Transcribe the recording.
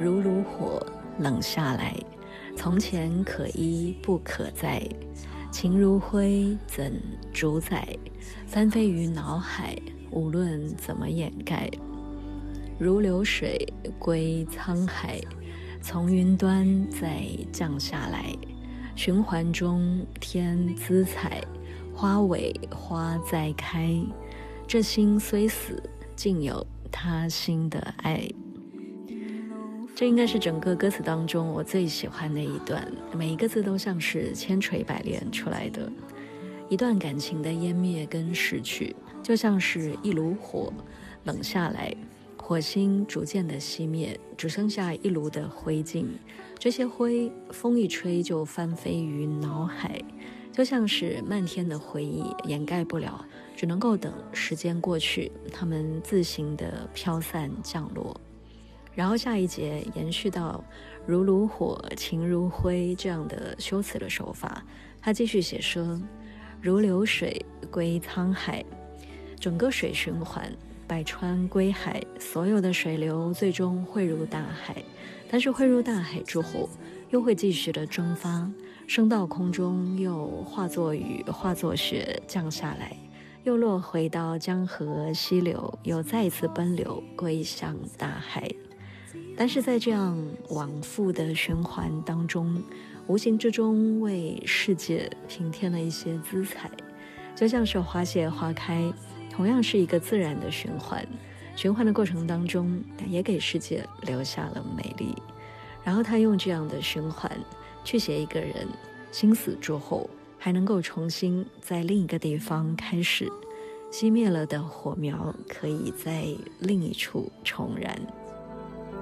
如炉火冷下来，从前可依不可再，情如灰怎主宰？翻飞于脑海，无论怎么掩盖。如流水归沧海，从云端再降下来，循环中添姿彩，花尾花再开。这心虽死，竟有他心的爱。这应该是整个歌词当中我最喜欢的一段，每一个字都像是千锤百炼出来的。一段感情的湮灭跟逝去，就像是一炉火冷下来，火星逐渐的熄灭，只剩下一炉的灰烬。这些灰风一吹就翻飞于脑海，就像是漫天的回忆，掩盖不了，只能够等时间过去，它们自行的飘散降落。然后下一节延续到如炉火情如灰这样的修辞的手法，他继续写说，如流水归沧海，整个水循环，百川归海，所有的水流最终汇入大海，但是汇入大海之后又会继续的蒸发，升到空中，又化作雨化作雪降下来，又落回到江河溪流，又再一次奔流归向大海。但是在这样往复的循环当中，无形之中为世界平添了一些姿彩，就像是花谢花开，同样是一个自然的循环，循环的过程当中也给世界留下了美丽。然后他用这样的循环去写一个人心死之后还能够重新在另一个地方开始，熄灭了的火苗可以在另一处重燃。